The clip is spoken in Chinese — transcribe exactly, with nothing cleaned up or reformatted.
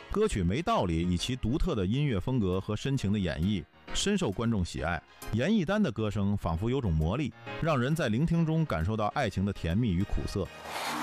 歌曲《没道理》以其独特的音乐风格和深情的演绎，深受观众喜爱。严艺丹的歌声仿佛有种魔力，让人在聆听中感受到爱情的甜蜜与苦涩。